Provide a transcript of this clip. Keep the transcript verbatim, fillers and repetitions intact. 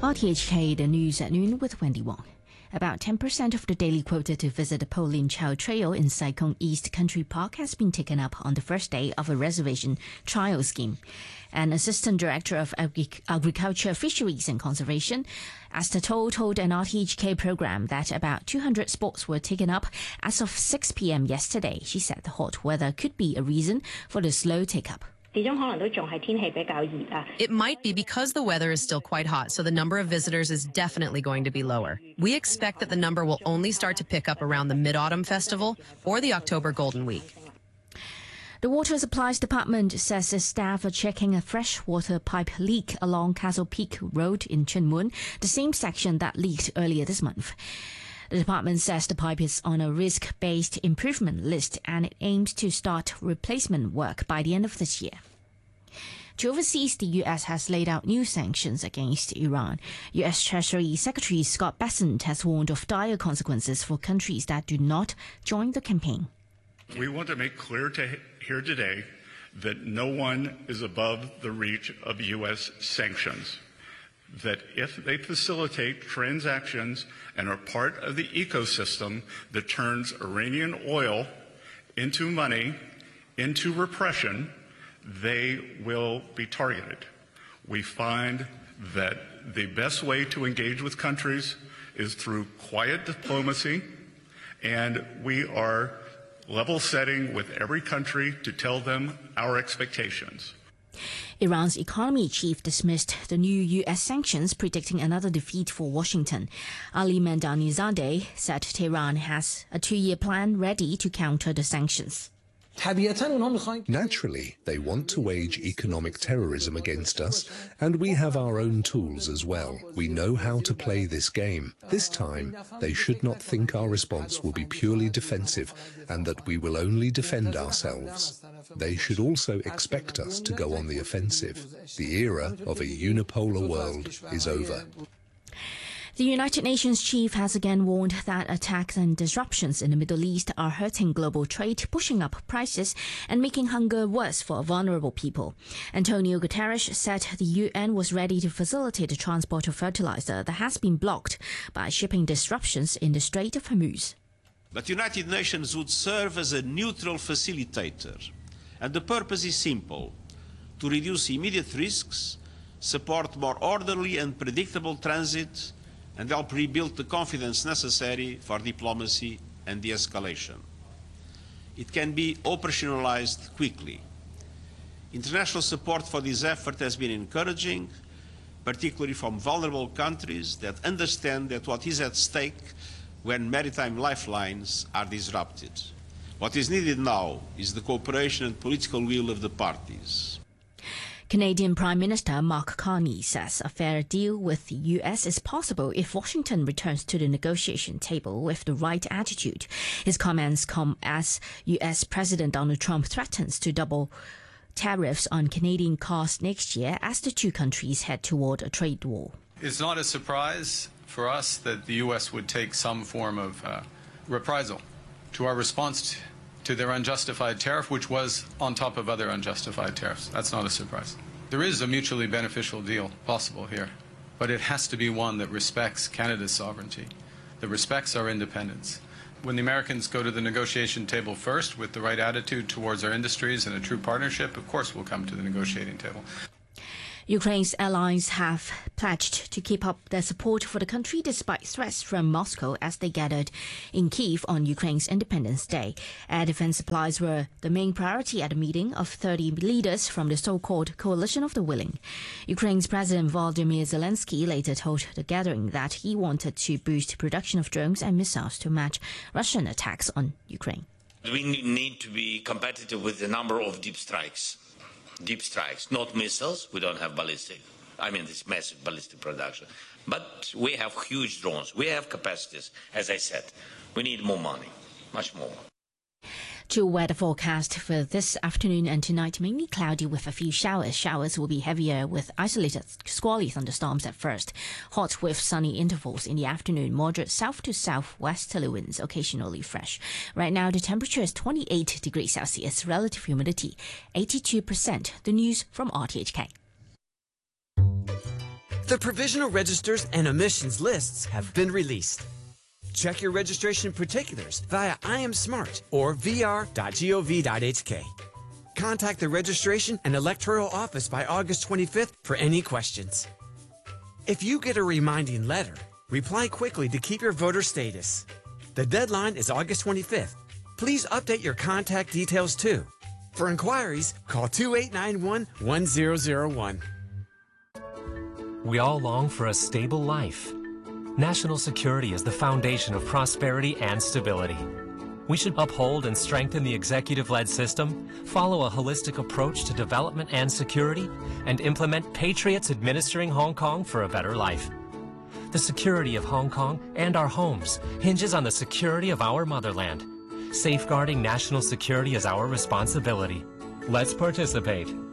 R T H K, the news at noon with Wendy Wong. About ten percent of the daily quota to visit the Po Lin Chau Trail in Sai Kung East Country Park has been taken up on the first day of a reservation trial scheme. An assistant director of Agri- Agriculture, Fisheries and Conservation, Asta To, told an R T H K program that about two hundred spots were taken up as of six p.m. yesterday. She said the hot weather could be a reason for the slow take-up. It might be because the weather is still quite hot, so the number of visitors is definitely going to be lower. We expect that the number will only start to pick up around the Mid-Autumn Festival or the October Golden Week. The Water Supplies Department says its staff are checking a freshwater pipe leak along Castle Peak Road in Chun Mun, the same section that leaked earlier this month. The department says the pipe is on a risk-based improvement list and it aims to start replacement work by the end of this year. To overseas, the U S has laid out new sanctions against Iran. U S Treasury Secretary Scott Bessent has warned of dire consequences for countries that do not join the campaign. We want to make clear to here today that no one is above the reach of U S sanctions. That if they facilitate transactions and are part of the ecosystem that turns Iranian oil into money, into repression, they will be targeted. We find that the best way to engage with countries is through quiet diplomacy, and we are level setting with every country to tell them our expectations. Iran's economy chief dismissed the new U S sanctions, predicting another defeat for Washington. Ali Mandanizadeh said Tehran has a two-year plan ready to counter the sanctions. Naturally, they want to wage economic terrorism against us, and we have our own tools as well. We know how to play this game. This time, they should not think our response will be purely defensive and that we will only defend ourselves. They should also expect us to go on the offensive. The era of a unipolar world is over. The United Nations chief has again warned that attacks and disruptions in the Middle East are hurting global trade, pushing up prices and making hunger worse for vulnerable people. Antonio Guterres said the U N was ready to facilitate the transport of fertilizer that has been blocked by shipping disruptions in the Strait of Hormuz. But the United Nations would serve as a neutral facilitator, and the purpose is simple: to reduce immediate risks, support more orderly and predictable transit, and help rebuild the confidence necessary for diplomacy and de-escalation. It can be operationalized quickly. International support for this effort has been encouraging, particularly from vulnerable countries that understand that what is at stake when maritime lifelines are disrupted. What is needed now is the cooperation and political will of the parties. Canadian Prime Minister Mark Carney says a fair deal with the U S is possible if Washington returns to the negotiation table with the right attitude. His comments come as U S President Donald Trump threatens to double tariffs on Canadian cars next year as the two countries head toward a trade war. It's not a surprise for us that the U S would take some form of uh, reprisal to our response to their unjustified tariff, which was on top of other unjustified tariffs. That's not a surprise. There is a mutually beneficial deal possible here, but it has to be one that respects Canada's sovereignty, that respects our independence. When the Americans go to the negotiation table first with the right attitude towards our industries and a true partnership, of course we'll come to the negotiating table. Ukraine's allies have pledged to keep up their support for the country despite threats from Moscow as they gathered in Kyiv on Ukraine's Independence Day. Air defense supplies were the main priority at a meeting of thirty leaders from the so-called Coalition of the Willing. Ukraine's President Volodymyr Zelensky later told the gathering that he wanted to boost production of drones and missiles to match Russian attacks on Ukraine. We need to be competitive with the number of deep strikes. Deep strikes, not missiles. We don't have ballistic. I mean, this massive ballistic production. But we have huge drones. We have capacities. As I said, we need more money, much more. To weather forecast for this afternoon and tonight, mainly cloudy with a few showers. Showers will be heavier with isolated squally thunderstorms at first. Hot with sunny intervals in the afternoon. Moderate south to southwesterly winds, occasionally fresh. Right now, the temperature is twenty-eight degrees Celsius. Relative humidity eighty-two percent. The news from R T H K. The provisional registers and emissions lists have been released. Check your registration particulars via I am Smart or v r dot gov dot h k. Contact the registration and electoral office by August twenty-fifth for any questions. If you get a reminding letter, reply quickly to keep your voter status. The deadline is August twenty-fifth. Please update your contact details too. For inquiries, call two eight nine one, one zero zero one. We all long for a stable life. National security is the foundation of prosperity and stability. We should uphold and strengthen the executive-led system, follow a holistic approach to development and security, and implement patriots administering Hong Kong for a better life. The security of Hong Kong and our homes hinges on the security of our motherland. Safeguarding national security is our responsibility. Let's participate.